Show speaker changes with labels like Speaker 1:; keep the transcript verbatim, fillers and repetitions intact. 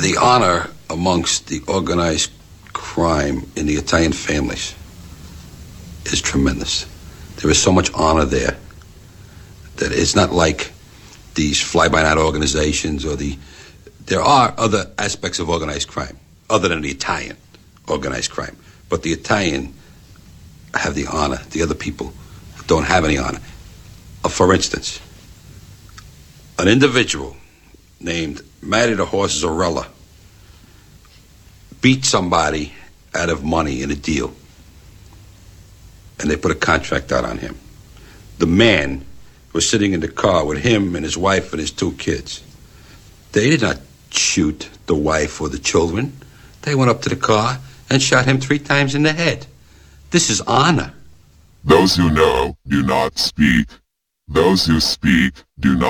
Speaker 1: the honor amongst the organized crime in the Italian families is tremendous. There is so much honor there that it's not like these fly-by-night organizations or the... There are other aspects of organized crime other than the Italian organized crime. But the Italian have the honor. The other people don't have any honor. Uh, for instance, an individual named Matty the Horse Zarella beat somebody out of money in a deal, and they put a contract out on him. The man was sitting in the car with him and his wife and his two kids. They did not shoot the wife or the children. They went up to the car and shot him three times in the head. This is honor.
Speaker 2: Those who know do not speak. Those who speak do not